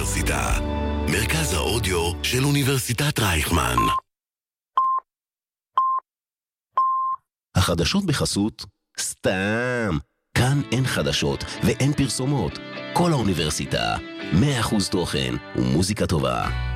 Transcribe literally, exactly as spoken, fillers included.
האוניברסיטה. מרכז האודיו של אוניברסיטת רייכמן. החדשות בחסות סתם. כאן אין חדשות ואין פרסומות. כל האוניברסיטה, מאה אחוז תוכן ומוזיקה טובה.